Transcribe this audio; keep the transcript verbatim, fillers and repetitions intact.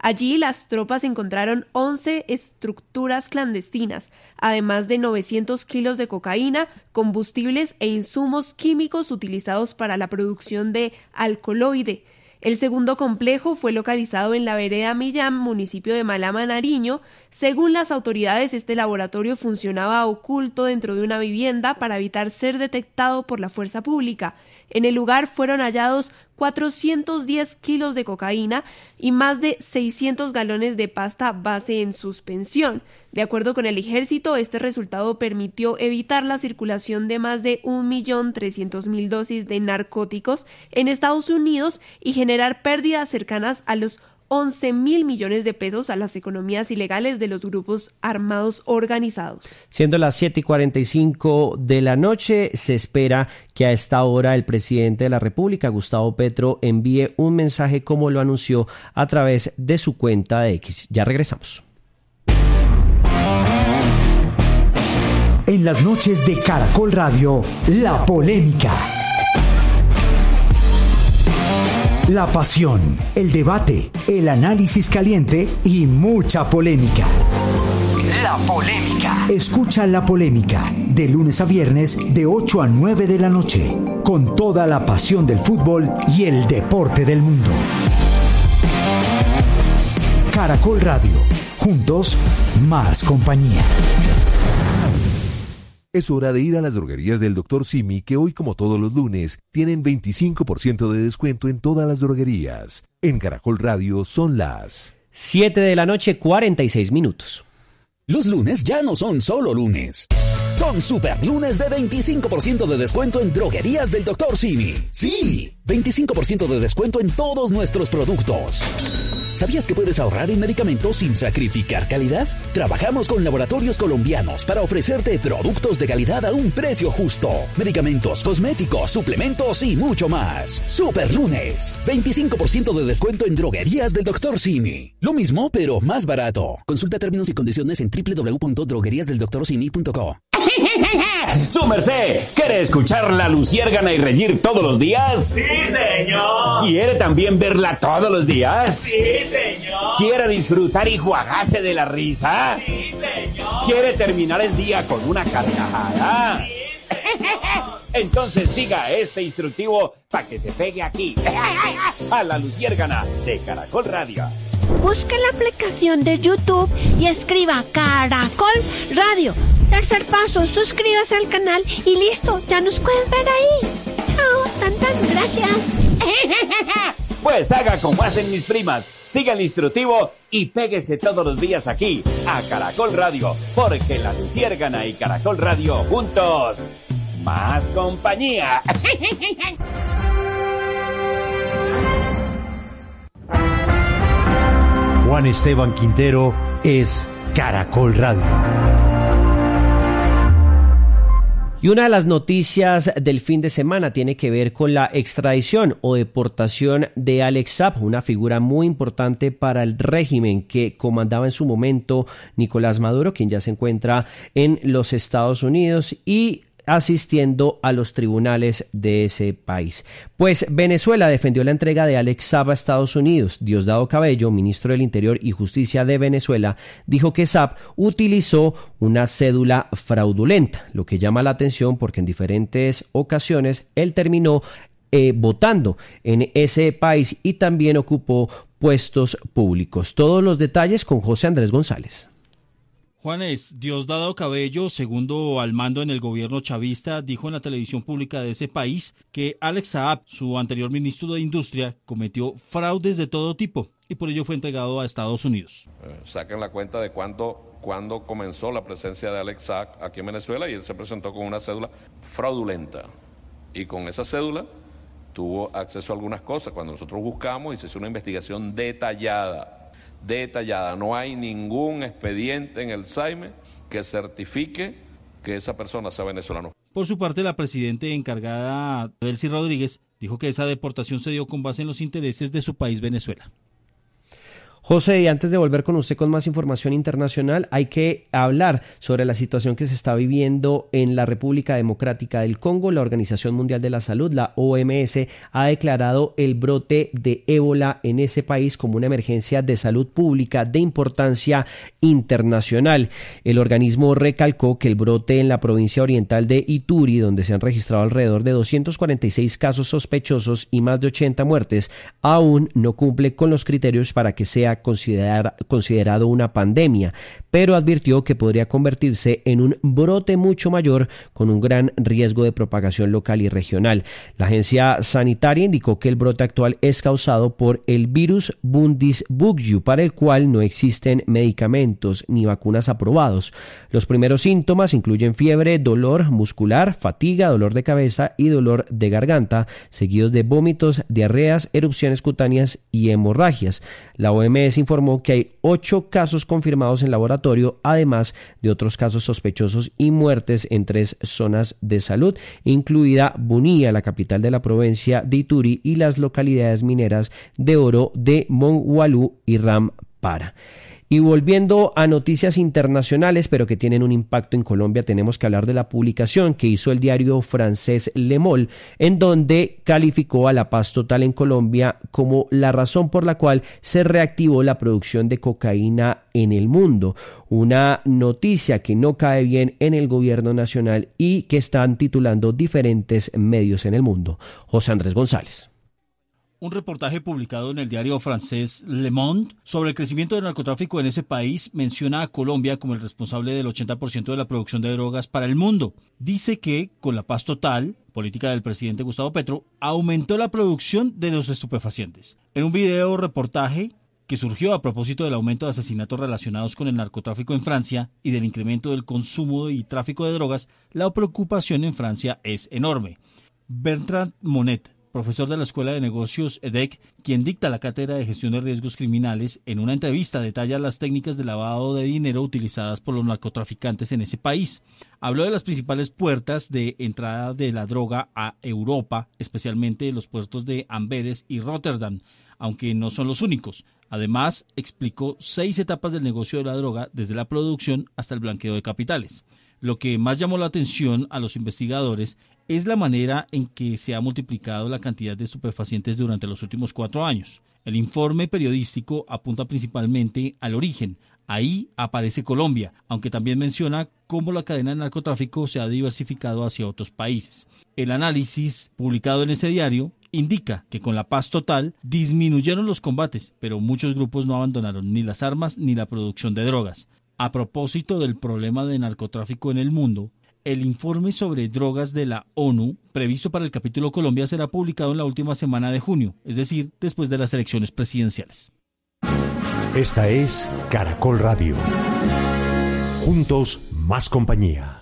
Allí las tropas encontraron once estructuras clandestinas, además de novecientos kilos de cocaína, combustibles e insumos químicos utilizados para la producción de alcaloide. El segundo complejo fue localizado en la vereda Millán, municipio de Malama, Nariño. Según las autoridades, este laboratorio funcionaba oculto dentro de una vivienda para evitar ser detectado por la fuerza pública. En el lugar fueron hallados cuatrocientos diez kilos de cocaína y más de seiscientos galones de pasta base en suspensión. De acuerdo con el ejército, este resultado permitió evitar la circulación de más de un millón trescientos mil dosis de narcóticos en Estados Unidos y generar pérdidas cercanas a los once mil millones de pesos a las economías ilegales de los grupos armados organizados. Siendo las siete y cuarenta y cinco de la noche, se espera que a esta hora el presidente de la República, Gustavo Petro, envíe un mensaje como lo anunció a través de su cuenta de X. Ya regresamos. En las noches de Caracol Radio, la polémica. La pasión, el debate, el análisis caliente y mucha polémica. La polémica. Escucha La Polémica de lunes a viernes de ocho a nueve de la noche, con toda la pasión del fútbol y el deporte del mundo. Caracol Radio, juntos, más compañía. Es hora de ir a las droguerías del doctor Simi, que hoy, como todos los lunes, tienen veinticinco por ciento de descuento en todas las droguerías. En Caracol Radio son las siete de la noche, cuarenta y seis minutos. Los lunes ya no son solo lunes. Son super lunes de veinticinco por ciento de descuento en droguerías del doctor Simi. ¡Sí! veinticinco por ciento de descuento en todos nuestros productos. ¿Sabías que puedes ahorrar en medicamentos sin sacrificar calidad? Trabajamos con laboratorios colombianos para ofrecerte productos de calidad a un precio justo. Medicamentos, cosméticos, suplementos y mucho más. Super lunes. veinticinco por ciento de descuento en droguerías del doctor Simi. Lo mismo, pero más barato. Consulta términos y condiciones en doble u doble u doble u punto droguerías del doctor simi punto co. ¡Su merced! ¿Quiere escuchar La Luciérgana y reír todos los días? ¡Sí, señor! ¿Quiere también verla todos los días? ¡Sí, señor! ¿Quiere disfrutar y juagarse de la risa? ¡Sí, señor! ¿Quiere terminar el día con una carcajada? ¡Sí, señor! Entonces siga este instructivo para que se pegue aquí, a La Luciérgana de Caracol Radio. Busque la aplicación de YouTube y escriba Caracol Radio. Tercer paso, suscríbase al canal y listo, ya nos puedes ver ahí. Chao, tantas gracias. Pues haga como hacen mis primas, siga el instructivo y péguese todos los días aquí, a Caracol Radio, porque La Luciérgana y Caracol Radio juntos, más compañía. Juan Esteban Quintero es Caracol Radio. Y una de las noticias del fin de semana tiene que ver con la extradición o deportación de Alex Saab, una figura muy importante para el régimen que comandaba en su momento Nicolás Maduro, quien ya se encuentra en los Estados Unidos y asistiendo a los tribunales de ese país. Pues Venezuela defendió la entrega de Alex Saab a Estados Unidos. Diosdado Cabello, ministro del Interior y Justicia de Venezuela, dijo que Saab utilizó una cédula fraudulenta, lo que llama la atención porque en diferentes ocasiones él terminó eh, votando en ese país y también ocupó puestos públicos. Todos los detalles con José Andrés González. Juanes, Diosdado Cabello, segundo al mando en el gobierno chavista, dijo en la televisión pública de ese país que Alex Saab, su anterior ministro de Industria, cometió fraudes de todo tipo y por ello fue entregado a Estados Unidos. Eh, saquen la cuenta de cuándo, cuándo comenzó la presencia de Alex Saab aquí en Venezuela y él se presentó con una cédula fraudulenta y con esa cédula tuvo acceso a algunas cosas. Cuando nosotros buscamos y se hizo una investigación detallada, detallada. No hay ningún expediente en el SAIME que certifique que esa persona sea venezolano. Por su parte, la presidenta encargada, Delcy Rodríguez, dijo que esa deportación se dio con base en los intereses de su país, Venezuela. José, y antes de volver con usted con más información internacional, hay que hablar sobre la situación que se está viviendo en la República Democrática del Congo. La Organización Mundial de la Salud, la O M S, ha declarado el brote de ébola en ese país como una emergencia de salud pública de importancia internacional. El organismo recalcó que el brote en la provincia oriental de Ituri, donde se han registrado alrededor de doscientos cuarenta y seis casos sospechosos y más de ochenta muertes, aún no cumple con los criterios para que sea Considerar, considerado una pandemia, pero advirtió que podría convertirse en un brote mucho mayor con un gran riesgo de propagación local y regional. La agencia sanitaria indicó que el brote actual es causado por el virus Bundibugyo, para el cual no existen medicamentos ni vacunas aprobados. Los primeros síntomas incluyen fiebre, dolor muscular, fatiga, dolor de cabeza y dolor de garganta, seguidos de vómitos, diarreas, erupciones cutáneas y hemorragias. La O M S informó que hay ocho casos confirmados en laboratorio, además de otros casos sospechosos y muertes en tres zonas de salud, incluida Bunia, la capital de la provincia de Ituri, y las localidades mineras de oro de Mongualú y Rampara. Y volviendo a noticias internacionales, pero que tienen un impacto en Colombia, tenemos que hablar de la publicación que hizo el diario francés Le Monde, en donde calificó a la paz total en Colombia como la razón por la cual se reactivó la producción de cocaína en el mundo. Una noticia que no cae bien en el gobierno nacional y que están titulando diferentes medios en el mundo. José Andrés González. Un reportaje publicado en el diario francés Le Monde sobre el crecimiento del narcotráfico en ese país menciona a Colombia como el responsable del ochenta por ciento de la producción de drogas para el mundo. Dice que, con la paz total, política del presidente Gustavo Petro, aumentó la producción de los estupefacientes. En un video reportaje que surgió a propósito del aumento de asesinatos relacionados con el narcotráfico en Francia y del incremento del consumo y tráfico de drogas, la preocupación en Francia es enorme. Bertrand Monet, profesor de la Escuela de Negocios E D E C, quien dicta la cátedra de gestión de riesgos criminales, en una entrevista detalla las técnicas de lavado de dinero utilizadas por los narcotraficantes en ese país. Habló de las principales puertas de entrada de la droga a Europa, especialmente los puertos de Amberes y Rotterdam, aunque no son los únicos. Además, explicó seis etapas del negocio de la droga, desde la producción hasta el blanqueo de capitales. Lo que más llamó la atención a los investigadores es la manera en que se ha multiplicado la cantidad de estupefacientes durante los últimos cuatro años. El informe periodístico apunta principalmente al origen. Ahí aparece Colombia, aunque también menciona cómo la cadena de narcotráfico se ha diversificado hacia otros países. El análisis publicado en ese diario indica que con la paz total disminuyeron los combates, pero muchos grupos no abandonaron ni las armas ni la producción de drogas. A propósito del problema de narcotráfico en el mundo, el informe sobre drogas de la ONU, previsto para el capítulo Colombia, será publicado en la última semana de junio, es decir, después de las elecciones presidenciales. Esta es Caracol Radio. Juntos, más compañía.